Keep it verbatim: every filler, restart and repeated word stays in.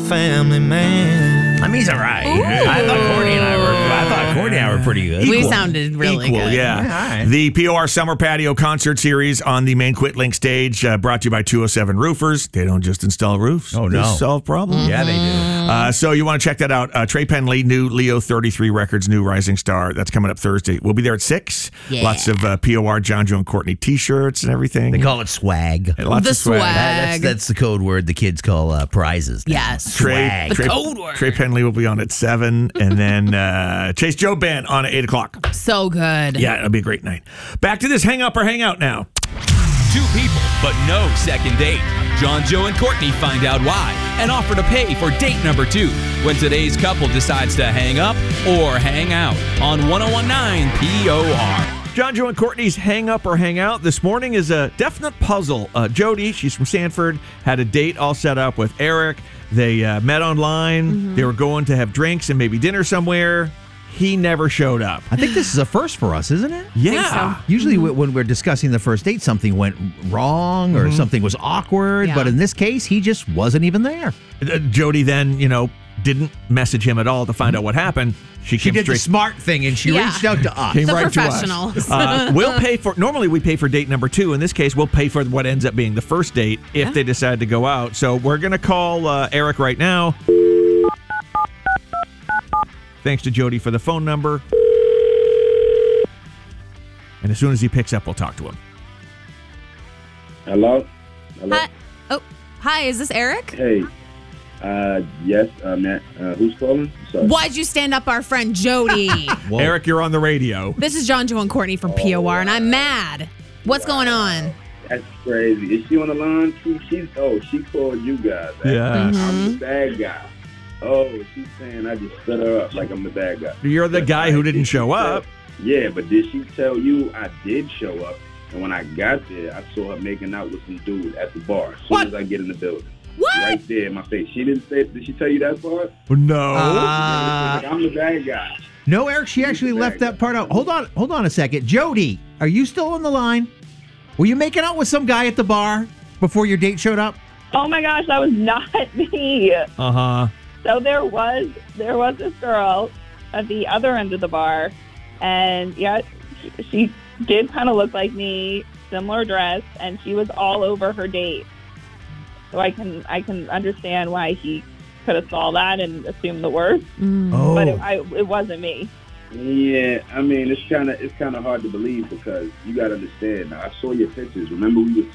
family man. I mean, he's all right. I thought Courtney and I were. I thought Courtney and I were pretty good. We Equal. sounded really Equal, good. Yeah. Yeah, all right. The P O R Summer Patio Concert Series on the main QuitLink stage, uh, brought to you by two oh seven Roofers. They don't just install roofs. Oh, They no. solve problems. Yeah, they do. Uh, so you want to check that out. Uh, Trey Penley, new Leo thirty-three Records, new Rising Star. That's coming up Thursday. We'll be there at six. Yeah. Lots of uh, P O R, John, Joe, and Courtney t-shirts and everything. They call it swag. And lots The of swag. swag. That- that's, that's the code word the kids call uh, prizes now. Yes. Trey, Swag. Trey, code word. Trey Penley will be on at seven, and then uh, Chase Joe Band on at eight o'clock. So good. Yeah, it'll be a great night. Back to this hang up or hang out now. Two people, but no second date. John, Joe, and Courtney find out why and offer to pay for date number two when today's couple decides to hang up or hang out on one oh one nine P O R. John, Joe, and Courtney's hang up or hang out this morning is a definite puzzle. Uh, Jody, she's from Sanford, had a date all set up with Eric. They uh, met online. Mm-hmm. They were going to have drinks and maybe dinner somewhere. He never showed up. I think this is a first for us, isn't it? Yeah. Usually w when we're discussing the first date, something went wrong or something was awkward. Yeah. But in this case, he just wasn't even there. Uh, Jody then, you know, didn't message him at all to find out what happened. She, She came did the straight smart thing and she Yeah. reached out to us. came The right to us. professionals. Uh, we'll pay for. Normally, we pay for date number two. In this case, we'll pay for what ends up being the first date if Yeah. they decide to go out. So we're gonna call uh, Eric right now. Thanks to Jody for the phone number. And as soon as he picks up, we'll talk to him. Hello? Hello? Hi. Oh, hi. Is this Eric? Hey. Uh, yes, uh, Matt. Uh, who's calling? Sorry. Why'd you stand up our friend Jody? Whoa. Eric, you're on the radio. This is John, Joe, and Courtney from P O R, and I'm mad. What's going on? That's crazy. Is she on the line? She, she's, oh, she called you guys. Yeah. I'm Mm-hmm. the bad guy. Oh, she's saying I just set her up like I'm the bad guy. You're the But, guy uh, who didn't did she show tell- up. Yeah, but did she tell you I did show up? And when I got there, I saw her making out with some dude at the bar as soon What? as I get in the building. What? Right there in my face. She didn't say, did she tell you that part? No. Uh, Like, I'm the bad guy. no, Eric, she actually left that part out. Hold on, hold on a second. Jody, are you still on the line? Were you making out with some guy at the bar before your date showed up? Oh my gosh, that was not me. uh huh. So there was there was this girl at the other end of the bar, and yeah, she, she did kind of look like me, similar dress, and she was all over her date. So I can I can understand why he could have saw that and assumed the worst, Oh. but it, I, it wasn't me. Yeah, I mean it's kind of it's kind of hard to believe because you got to understand. Now I saw your pictures. Remember we was